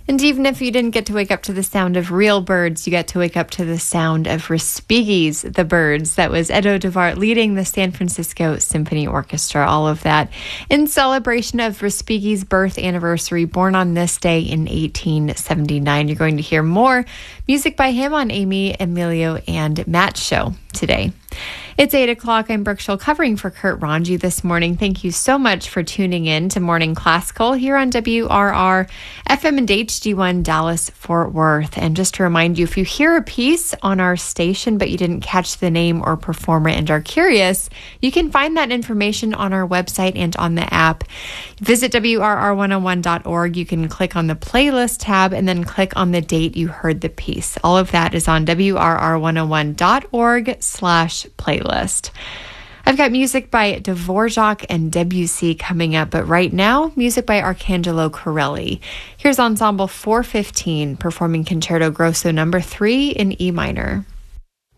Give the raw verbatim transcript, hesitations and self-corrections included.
And even if you didn't get to wake up to the sound of real birds, you get to wake up to the sound of Respighi's The Birds. That was Edo Devart leading the San Francisco Symphony Orchestra. All of that in celebration of Respighi's birth anniversary, born on this day in eighteen seventy-nine. You're going to hear more music by him on Amy, Emilio, and Matt's show today. It's eight o'clock. I'm Brooke Scholl covering for Kurt Ranji this morning. Thank you so much for tuning in to Morning Classical here on W R R F M and H D one Dallas Fort Worth. And just to remind you, if you hear a piece on our station but you didn't catch the name or performer and are curious, you can find that information on our website and on the app. Visit W R R one oh one dot org. You can click on the playlist tab and then click on the date you heard the piece. All of that is on W R R one oh one dot org slash playlist. List. I've got music by Dvorak and Debussy coming up, but right now, music by Arcangelo Corelli. Here's Ensemble four fifteen performing Concerto Grosso number three in E minor.